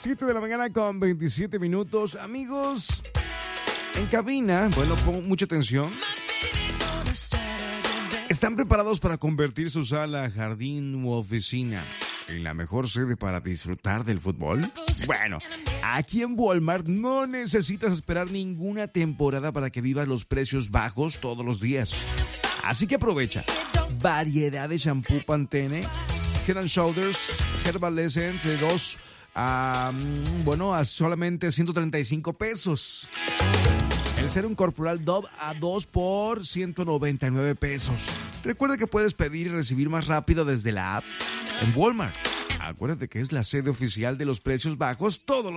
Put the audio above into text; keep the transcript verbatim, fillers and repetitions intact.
siete de la mañana con veintisiete minutos. Amigos, en cabina, bueno, pon mucha atención. ¿Están preparados para convertir su sala, jardín u oficina en la mejor sede para disfrutar del fútbol? Bueno, aquí en Walmart no necesitas esperar ninguna temporada para que vivas los precios bajos todos los días. Así que aprovecha. Variedad de shampoo Pantene, Head and Shoulders, Herbal Essence de dos a, bueno, a solamente ciento treinta y cinco pesos. El Serum Corporal Dove a dos por ciento noventa y nueve pesos. Recuerda que puedes pedir y recibir más rápido desde la app en Walmart. Acuérdate que es la sede oficial de los precios bajos todos los